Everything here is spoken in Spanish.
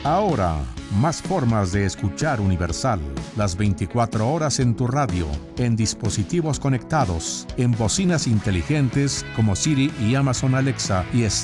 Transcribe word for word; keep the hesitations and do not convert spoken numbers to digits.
Ahora, más formas de escuchar Universal. Las veinticuatro horas en tu radio, en dispositivos conectados, en bocinas inteligentes como Siri y Amazon Alexa y